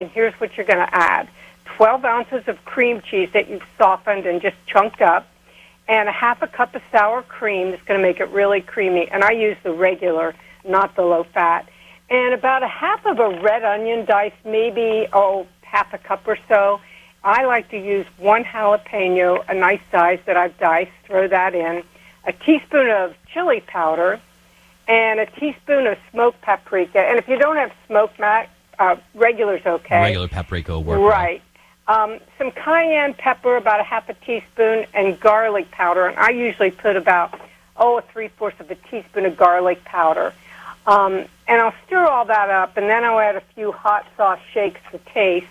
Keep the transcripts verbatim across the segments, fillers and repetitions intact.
And here's what you're going to add. twelve ounces of cream cheese that you've softened and just chunked up, and a half a cup of sour cream that's going to make it really creamy. And I use the regular, not the low-fat. And about a half of a red onion diced, maybe, oh, half a cup or so. I like to use one jalapeno, a nice size that I've diced, throw that in, a teaspoon of chili powder, and a teaspoon of smoked paprika. And if you don't have smoked, Matt, uh, regular's okay. Regular paprika will work. Right. Um, some cayenne pepper, about a half a teaspoon, and garlic powder. And I usually put about, oh, a three-fourths of a teaspoon of garlic powder. Um, and I'll stir all that up, and then I'll add a few hot sauce shakes to taste.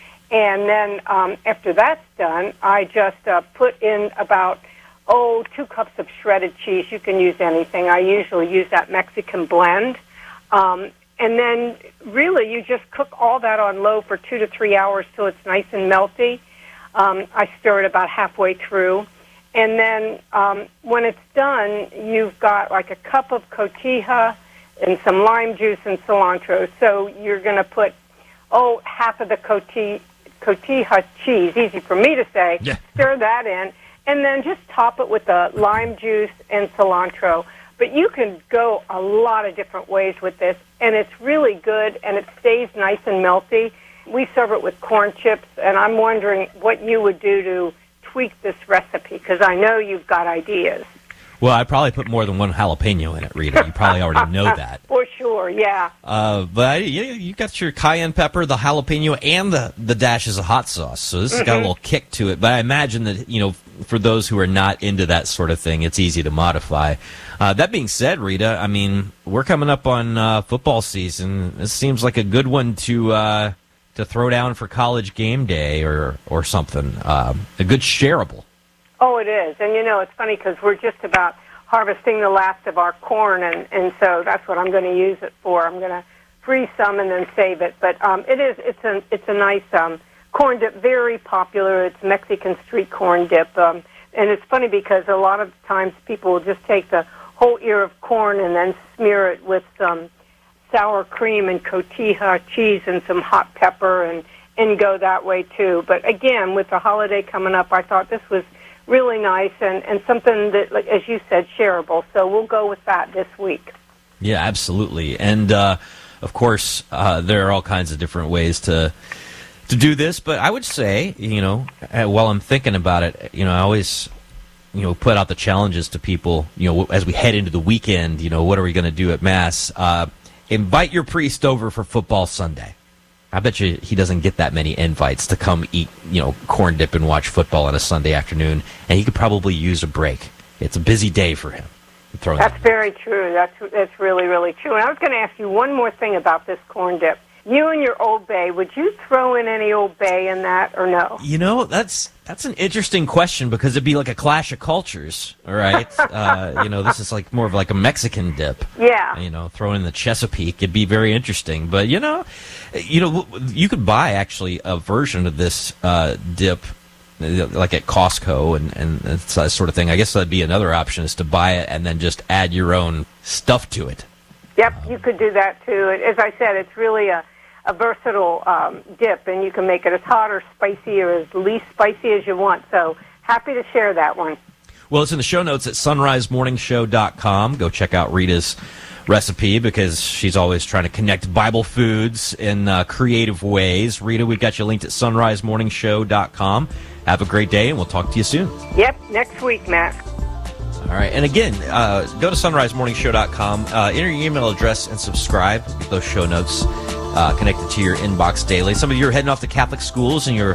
And then um, after that's done, I just uh, put in about, oh, two cups of shredded cheese. You can use anything. I usually use that Mexican blend. Um, and then really you just cook all that on low for two to three hours till it's nice and melty. Um, I stir it about halfway through. And then um, when it's done, you've got like a cup of cotija and some lime juice and cilantro. So you're going to put, oh, half of the cotija, cotija cheese, easy for me to say, yeah. Stir that in, and then just top it with the lime juice and cilantro. But you can go a lot of different ways with this, and it's really good, and it stays nice and melty. We serve it with corn chips, and I'm wondering what you would do to tweak this recipe, because I know you've got ideas. Well, I'd probably put more than one jalapeno in it, Rita. You probably already know that. For sure, yeah. Uh, but I, you, you got your cayenne pepper, the jalapeno, and the, the dashes of hot sauce. So this has got a little kick to it. But I imagine that, you know, for those who are not into that sort of thing, it's easy to modify. Uh, that being said, Rita, I mean, we're coming up on uh, football season. This seems like a good one to uh, to throw down for college game day or, or something. Uh, a good shareable. Oh, it is. And, you know, it's funny because we're just about harvesting the last of our corn, and, and so that's what I'm going to use it for. I'm going to freeze some and then save it. But um, it is, it's a, it's a nice um, corn dip, very popular. It's Mexican street corn dip. Um, and it's funny because a lot of times people will just take the whole ear of corn and then smear it with some sour cream and cotija cheese and some hot pepper and, and go that way too. But again, with the holiday coming up, I thought this was really nice and, and something that, like, as you said, shareable. So we'll go with that this week. Yeah, absolutely. And, uh, of course, uh, there are all kinds of different ways to to do this. But I would say, you know, while I'm thinking about it, you know, I always, you know, put out the challenges to people, you know, as we head into the weekend, you know, what are we going to do at Mass? Uh, invite your priest over for football Sunday. I bet you he doesn't get that many invites to come eat, you know, corn dip and watch football on a Sunday afternoon, and he could probably use a break. It's a busy day for him. That's that very true. That's that's really, really true. And I was going to ask you one more thing about this corn dip. You and your Old Bay, would you throw in any Old Bay in that or no? You know, that's that's an interesting question because it'd be like a clash of cultures, all right? uh, you know, this is like more of like a Mexican dip. Yeah. You know, throw in the Chesapeake, it'd be very interesting. But, you know, you know, you could buy actually a version of this uh, dip like at Costco and, and that sort of thing. I guess that'd be another option is to buy it and then just add your own stuff to it. Yep, you could do that too. As I said, it's really a a versatile um, dip, and you can make it as hot or spicy or as least spicy as you want. So happy to share that one. Well, it's in the show notes at sunrise morning show dot com. Go check out Rita's recipe because she's always trying to connect Bible foods in uh, creative ways. Rita, we've got you linked at sunrise morning show dot com. Have a great day, and we'll talk to you soon. Yep, next week, Matt. All right, and again, uh, go to sunrise morning show dot com, uh, enter your email address, and subscribe. Get those show notes uh, connected to your inbox daily. Some of you are heading off to Catholic schools, and you're,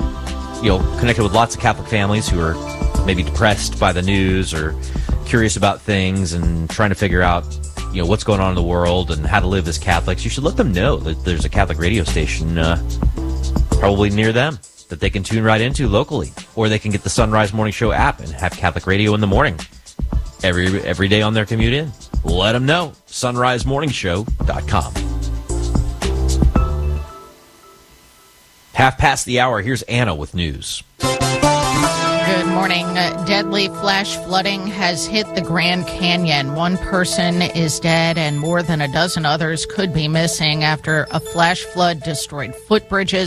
you know, connected with lots of Catholic families who are maybe depressed by the news or curious about things and trying to figure out, you know, what's going on in the world and how to live as Catholics. You should let them know that there's a Catholic radio station uh, probably near them that they can tune right into locally, or they can get the Sunrise Morning Show app and have Catholic radio in the morning. Every every day on their commute in. Let them know. sunrise morning show dot com. Half past the hour. Here's Anna with news. Good morning. Uh, deadly flash flooding has hit the Grand Canyon. One person is dead and more than a dozen others could be missing after a flash flood destroyed footbridges